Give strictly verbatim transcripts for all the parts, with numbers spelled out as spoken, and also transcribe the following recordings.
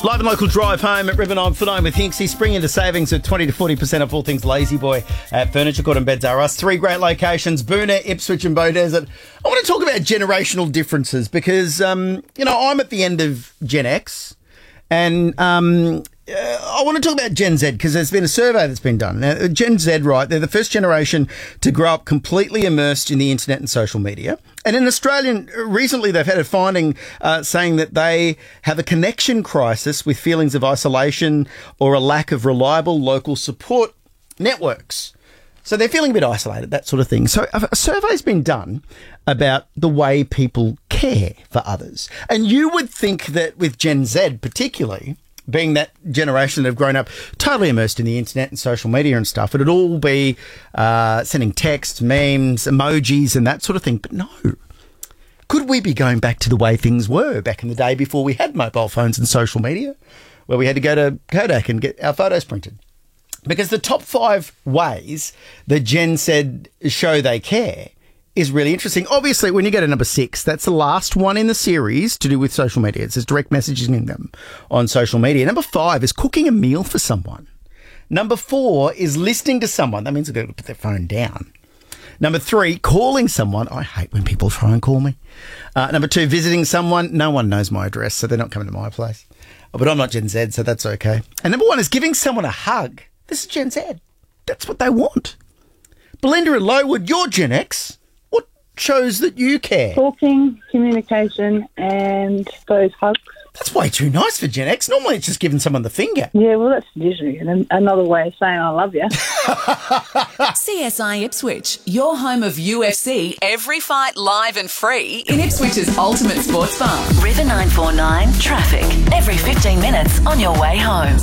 Live and local drive home at River nine four nine with Hinksy. Spring into savings of twenty to forty percent off all things Lazy Boy at Furniture Court and Beds R Us. Three great locations, Boonah, Ipswich and Beaudesert. I want to talk about generational differences because, um, you know, I'm at the end of Gen X and um, uh, I want to talk about Gen Z because there's been a survey that's been done. Now, Gen Z, right, they're the first generation to grow up completely immersed in the internet and social media. And in Australia, recently they've had a finding uh, saying that they have a connection crisis with feelings of isolation or a lack of reliable local support networks. So they're feeling a bit isolated, that sort of thing. So a survey's been done about the way people care for others. And you would think that with Gen Z particularly, being that generation that have grown up totally immersed in the internet and social media and stuff, it'd all be uh, sending texts, memes, emojis and that sort of thing. But no. Could we be going back to the way things were back in the day before we had mobile phones and social media, where we had to go to Kodak and get our photos printed? Because the top five ways that Gen Z show they care is really interesting. Obviously, when you go to number six, that's the last one in the series to do with social media. It says direct messaging them on social media. Number five is cooking a meal for someone. Number four is listening to someone. That means they've got to put their phone down. Number three, calling someone. I hate when people try and call me. Uh, number two, visiting someone. No one knows my address, so they're not coming to my place. But I'm not Gen Z, so that's okay. And number one is giving someone a hug. This is Gen Z. That's what they want. Belinda and Lowood, you're Gen X. What shows that you care? Talking, communication, and those hugs. That's way too nice for Gen X. Normally it's just giving someone the finger. Yeah, well, that's usually an- another way of saying I love you. C S I Ipswich, your home of U F C, every fight live and free in Ipswich's ultimate sports bar. River nine four nine, traffic, every fifteen minutes on your way home.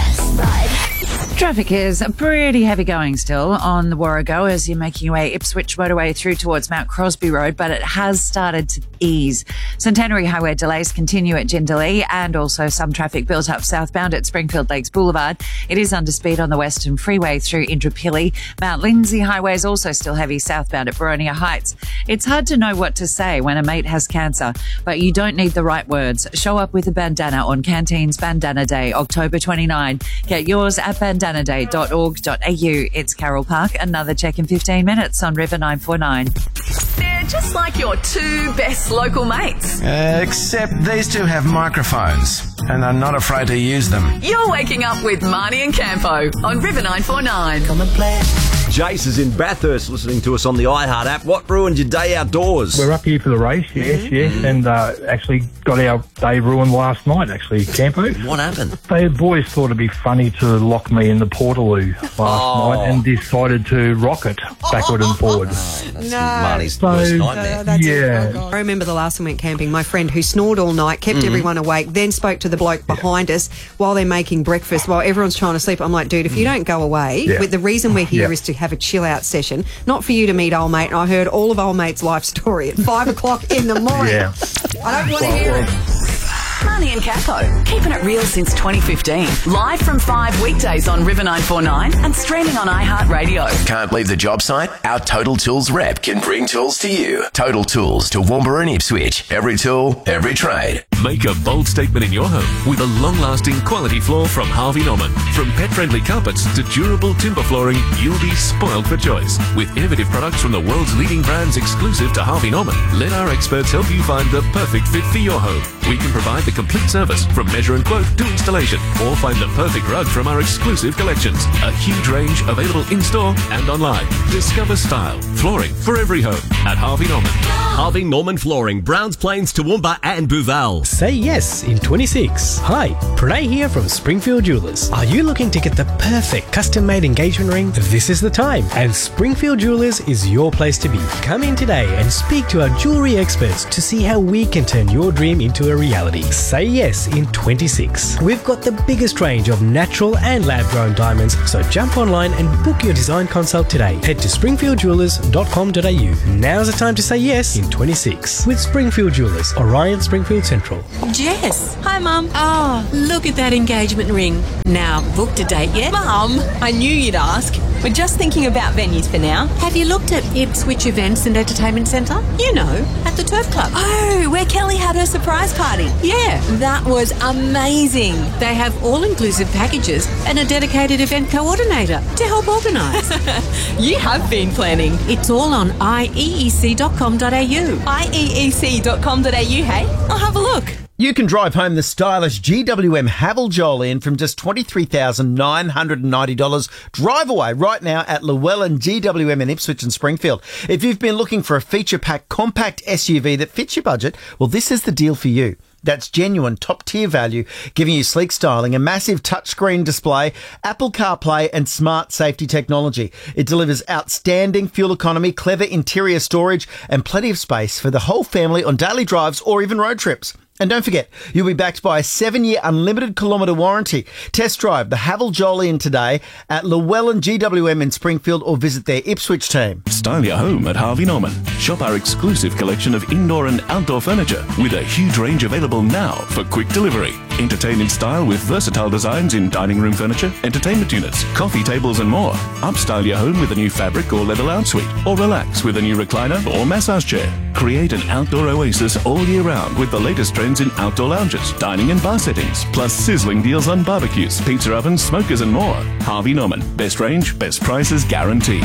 Traffic is pretty heavy going still on the Warrego as you're making your way Ipswich motorway through towards Mount Crosby Road, but it has started to ease. Centenary Highway delays continue at Jindalee and also some traffic built up southbound at Springfield Lakes Boulevard. It is under speed on the Western Freeway through Indooroopilly. Mount Lindsay Highway is also still heavy southbound at Boronia Heights. It's hard to know what to say when a mate has cancer, but you don't need the right words. Show up with a bandana on Canteen's Bandana Day, October twenty-ninth. Get yours at bandana day dot org dot a u. It's Carol Park. Another check in fifteen minutes on River nine four nine. They're just like your two best local mates. Uh, except these two have microphones and are not afraid to use them. You're waking up with Marnie and Campo on River nine four nine. Come and play. Jace is in Bathurst listening to us on the iHeart app. What ruined your day outdoors? We're up here for the race, yes, mm-hmm. yes, and uh, actually got our day ruined last night, actually, Campo. What happened? The boys thought it'd be funny to lock me in the Portaloo last oh. night and decided to rock it backward and forward. Oh, that's no. Marnie's So, worst nightmare. Uh, that's Yeah. it. Oh, I remember the last time we went camping, my friend who snored all night, kept Mhm. everyone awake, then spoke to the bloke behind us while they're making breakfast, while everyone's trying to sleep. I'm like, dude, if you don't go away, Yeah. with the reason we're here Yeah. is to have a chill-out session, not for you to meet old mate. And I heard all of old mate's life story at five o'clock in the morning. Yeah. I don't want to hear it. Marnie and Capo, keeping it real since twenty fifteen. Live from five weekdays on River nine four nine and streaming on iHeartRadio. Can't leave the job site? Our Total Tools rep can bring tools to you. Total Tools to Toowoomba and Ipswich. Every tool, every trade. Make a bold statement in your home with a long-lasting quality floor from Harvey Norman. From pet-friendly carpets to durable timber flooring, you'll be spoiled for choice. With innovative products from the world's leading brands exclusive to Harvey Norman, let our experts help you find the perfect fit for your home. We can provide the complete service from measure and quote to installation, or find the perfect rug from our exclusive collections. A huge range available in-store and online. Discover style, flooring for every home at Harvey Norman. Harvey Norman Flooring, Browns Plains, Toowoomba and Booval. Say yes in twenty-six. Hi, Pranay here from Springfield Jewelers. Are you looking to get the perfect custom-made engagement ring? This is the time, and Springfield Jewelers is your place to be. Come in today and speak to our jewellery experts to see how we can turn your dream into a reality. Say yes in twenty-six. We've got the biggest range of natural and lab-grown diamonds, so jump online and book your design consult today. Head to springfield jewelers dot com dot a u. Now's the time to say yes in twenty-six with Springfield Jewelers, Orion Springfield Central. Jess. Hi, Mum. Oh, look at that engagement ring. Now, booked a date yet? Mum, I knew you'd ask. We're just thinking about venues for now. Have you looked at Ipswich Events and Entertainment Centre? You know, at the Turf Club. Oh, where Kelly had her surprise party. Yeah. That was amazing. They have all-inclusive packages and a dedicated event coordinator to help organise. You have been planning. It's all on I E E C dot com dot A U. I E E C dot com dot A U, hey? I'll have a look. You can drive home the stylish G W M Haval Joel in from just twenty-three thousand nine hundred ninety dollars. Drive away right now at Llewellyn G W M in Ipswich and Springfield. If you've been looking for a feature-packed compact S U V that fits your budget, well, this is the deal for you. That's genuine top-tier value, giving you sleek styling, a massive touchscreen display, Apple CarPlay and smart safety technology. It delivers outstanding fuel economy, clever interior storage and plenty of space for the whole family on daily drives or even road trips. And don't forget, you'll be backed by a seven-year unlimited kilometre warranty. Test drive the Haval Joel today at Llewellyn G W M in Springfield or visit their Ipswich team. Style your home at Harvey Norman. Shop our exclusive collection of indoor and outdoor furniture with a huge range available now for quick delivery. Entertain in style with versatile designs in dining room furniture, entertainment units, coffee tables and more. Upstyle your home with a new fabric or leather lounge suite, or relax with a new recliner or massage chair. Create an outdoor oasis all year round with the latest trends in outdoor lounges, dining and bar settings, plus sizzling deals on barbecues, pizza ovens, smokers and more. Harvey Norman. Best range, best prices guaranteed.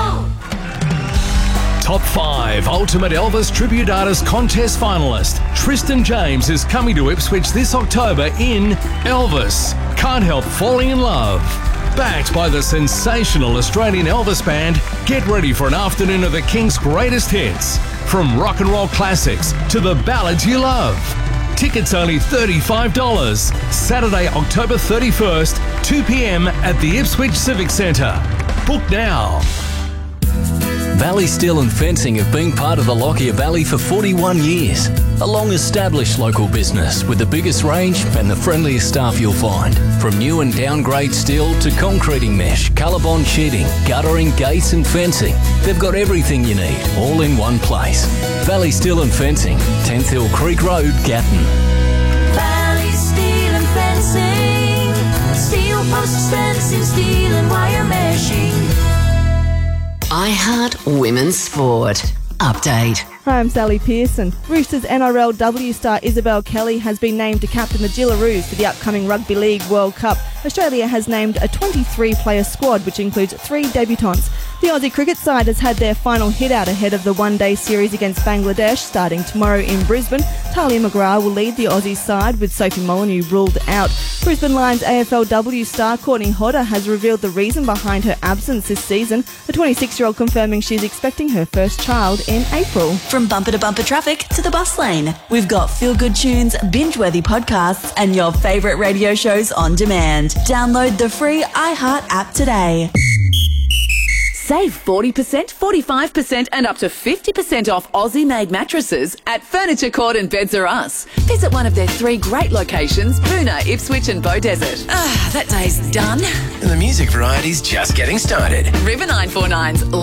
Top five Ultimate Elvis Tribute Artist Contest finalist Tristan James is coming to Ipswich this October in Elvis, Can't Help Falling in Love. Backed by the sensational Australian Elvis Band, get ready for an afternoon of the King's greatest hits, from rock and roll classics to the ballads you love. Tickets only thirty-five dollars. Saturday, October thirty-first, two p.m. at the Ipswich Civic Centre. Book now. Valley Steel and Fencing have been part of the Lockyer Valley for forty-one years. A long-established local business with the biggest range and the friendliest staff you'll find. From new and downgrade steel to concreting mesh, colorbond sheeting, guttering, gates and fencing. They've got everything you need, all in one place. Valley Steel and Fencing, tenth Hill Creek Road, Gatton. Valley Steel and Fencing. Steel posts, fencing, steel and wire meshing. iHeart Women's Sport. Update. Hi, I'm Sally Pearson. Roosters N R L W star Isabel Kelly has been named to captain the Gillaroos for the upcoming Rugby League World Cup. Australia has named a twenty-three player squad, which includes three debutants. The Aussie cricket side has had their final hit out ahead of the one-day series against Bangladesh starting tomorrow in Brisbane. Talia McGrath will lead the Aussie side with Sophie Molyneux ruled out. Brisbane Lions A F L W star Courtney Hodder has revealed the reason behind her absence this season. The twenty-six-year-old confirming she's expecting her first child in April. From bumper to bumper traffic to the bus lane, we've got feel-good tunes, binge-worthy podcasts, and your favourite radio shows on demand. Download the free iHeart app today. Save forty percent, forty-five percent and up to fifty percent off Aussie-made mattresses at Furniture Court and Beds R Us. Visit one of their three great locations, Boonah, Ipswich and Beaudesert. Ah, that day's done. And the music variety's just getting started. River nine four nine's